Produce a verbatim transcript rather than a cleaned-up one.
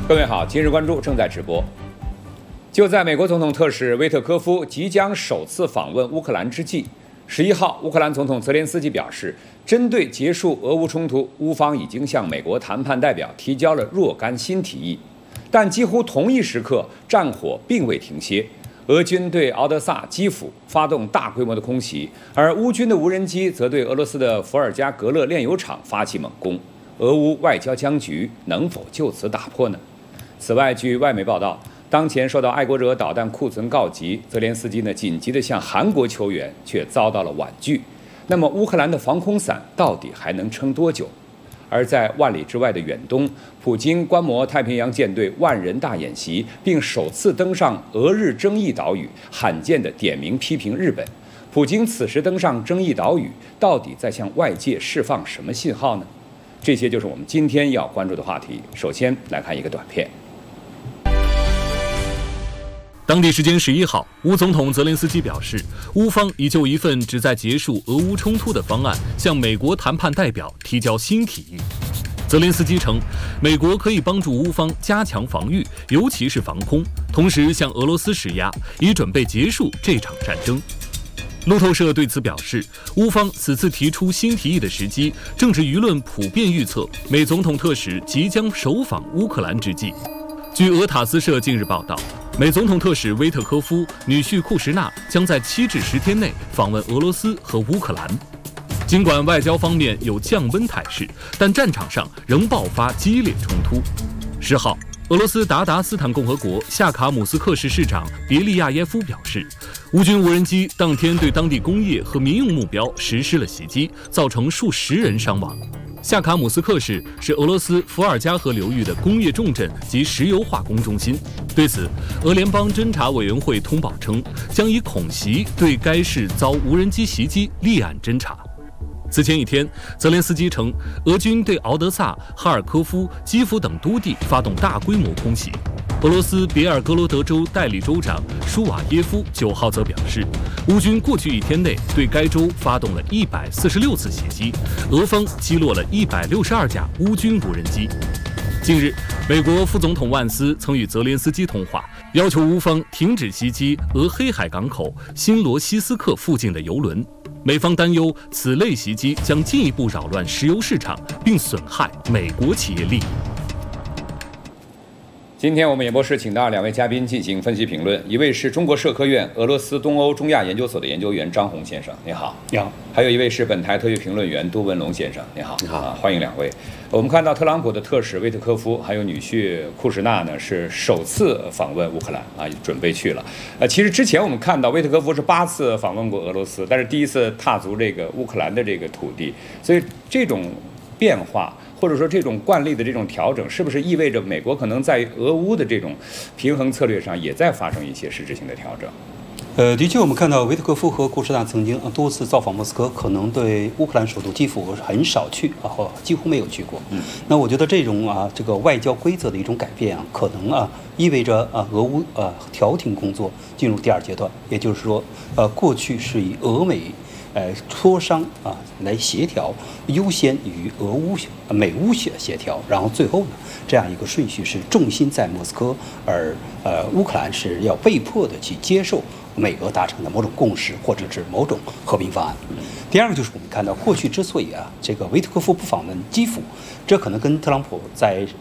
各位好，今日关注正在直播。就在美国总统特使威特科夫即将首次访问乌克兰之际，十一号，乌克兰总统泽连斯基表示，针对结束俄乌冲突，乌方已经向美国谈判代表提交了若干新提议。但几乎同一时刻，战火并未停歇。俄军对敖德萨、基辅发动大规模的空袭，而乌军的无人机则对俄罗斯的伏尔加格勒炼油厂发起猛攻。俄乌外交僵局能否就此打破呢？此外，据外媒报道，当前受到爱国者导弹库存告急，泽连斯基呢紧急地向韩国求援，却遭到了婉拒。那么，乌克兰的防空伞到底还能撑多久？而在万里之外的远东，普京观摩太平洋舰队万人大演习，并首次登上俄日争议岛屿，罕见地点名批评日本。普京此时登上争议岛屿，到底在向外界释放什么信号呢？这些就是我们今天要关注的话题。首先来看一个短片。 当地时间十一号，乌总统泽连斯基表示，乌方已就一份旨在结束俄乌冲突的方案向美国谈判代表提交新提议。泽连斯基称，美国可以帮助乌方加强防御，尤其是防空，同时向俄罗斯施压，以准备结束这场战争。路透社对此表示，乌方此次提出新提议的时机，正是舆论普遍预测美总统特使即将首访乌克兰之际。据俄塔斯社近日报道，美总统特使威特科夫女婿库什纳将在七至十天内访问俄罗斯和乌克兰。尽管外交方面有降温态势，但战场上仍爆发激烈冲突。十号，俄罗斯达达斯坦共和国夏卡姆斯克市市长别利亚耶夫表示，乌军无人机当天对当地工业和民用目标实施了袭击，造成数十人伤亡。夏卡姆斯克市是俄罗斯伏尔加河流域的工业重镇及石油化工中心。对此，俄联邦侦察委员会通报称，将以恐袭对该市遭无人机袭击立案侦查。此前一天，泽连斯基称，俄军对敖德萨、哈尔科夫、基辅等都地发动大规模空袭。俄罗斯别尔哥罗德州代理州长舒瓦耶夫九号则表示，乌军过去一天内对该州发动了一百四十六次袭击，俄方击落了一百六十二架乌军无人机。近日，美国副总统万斯曾与泽连斯基通话，要求乌方停止袭击俄黑海港口新罗西斯克附近的油轮。美方担忧此类袭击将进一步扰乱石油市场，并损害美国企业利益。 今天我们演播室请到两位嘉宾进行分析评论，一位是中国社科院俄罗斯东欧中亚研究所的研究员张红先生，你好。 你好。 还有一位是本台特约评论员杜文龙先生，你好。 你好、啊， 欢迎两位。我们看到特朗普的特使威特科夫还有女婿库什纳呢是首次访问乌克兰啊，准备去了。呃，其实之前我们看到威特科夫是八次访问过俄罗斯，但是第一次踏足这个乌克兰的这个土地，所以这种变化，或者说这种惯例的这种调整，是不是意味着美国可能在俄乌的这种平衡策略上也在发生一些实质性的调整？ 呃，的确，我们看到维特科夫和库什纳曾经多次造访莫斯科，可能对乌克兰首都基辅很少去啊，或几乎没有去过。嗯，那我觉得这种啊，这个外交规则的一种改变啊，可能啊，意味着啊，俄乌啊调停工作进入第二阶段，也就是说，呃，过去是以俄美呃磋商啊来协调，优先于俄乌美乌协协调，然后最后呢，这样一个顺序是重心在莫斯科，而呃乌克兰是要被迫的去接受美俄达成的某种共识，或者是某种和平方案。第二个就是我们看到，过去之所以啊这个维特科夫不访问基辅，这可能跟特朗普在